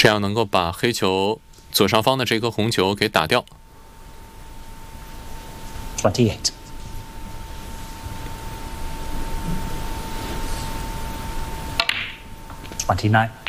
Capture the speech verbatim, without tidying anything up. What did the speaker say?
这样能够把黑球左上方的这颗红球给打掉。 twenty-eight. twenty-nine.